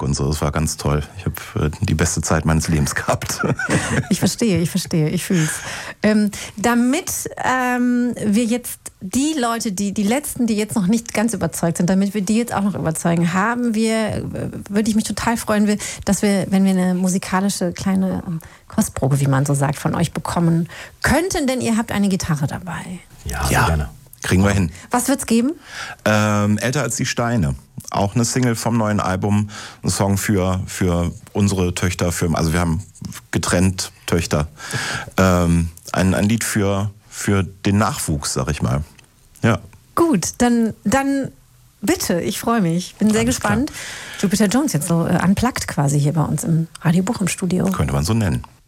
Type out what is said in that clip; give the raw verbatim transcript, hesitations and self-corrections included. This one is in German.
Park und so. Das war ganz toll. Ich habe äh, die beste Zeit meines Lebens gehabt. Ich verstehe, ich verstehe, ich fühle es. Ähm, damit ähm, wir jetzt die Leute, die, die Letzten, die jetzt noch nicht ganz überzeugt sind, damit wir die jetzt auch noch überzeugen, haben wir, würde ich mich total freuen, dass wir, wenn wir eine musikalische kleine Kostprobe, wie man so sagt, von euch bekommen könnten, denn ihr habt eine Gitarre dabei. Ja, ja. Gerne. Kriegen wir hin. Was wird's geben? Ähm, Älter als die Steine. Auch eine Single vom neuen Album. Ein Song für, für unsere Töchter. Für, also wir haben getrennt Töchter. Ähm, ein, ein Lied für, für den Nachwuchs, sag ich mal. Ja. Gut, dann, dann bitte. Ich freue mich. Bin sehr Alles gespannt. Klar. Jupiter Jones jetzt so äh, unplugged quasi hier bei uns im Radio Bochum Studio. Könnte man so nennen.